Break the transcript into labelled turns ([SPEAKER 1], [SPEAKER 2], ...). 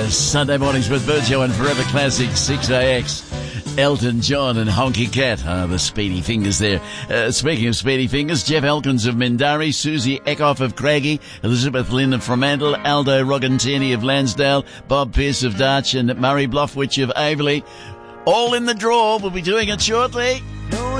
[SPEAKER 1] Sunday mornings with Burjo and Forever Classic 6AX. Elton John and Honky Cat. The Speedy Fingers there. Speaking of Speedy Fingers, Jeff Elkins of Mindari, Susie Eckhoff of Craigie, Elizabeth Lynn of Fremantle, Aldo Rogantini of Lansdale, Bob Pearce of Darch and Murray Bluffwich of Averley. All in the draw. We'll be doing it shortly.